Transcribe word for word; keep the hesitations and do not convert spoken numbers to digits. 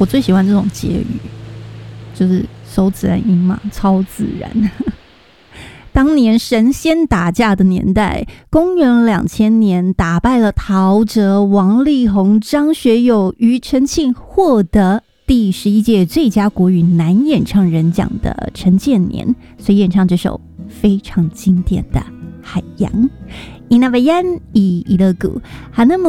我最喜欢这种结语，就是收自然音嘛，超自然。当年神仙打架的年代，公元两千年，打败了陶喆、王力宏、张学友、庾澄庆，获得第十一届最佳国语男演唱人奖的陈建年，所以演唱这首非常经典的《海洋》。Inabayan i Ilagu，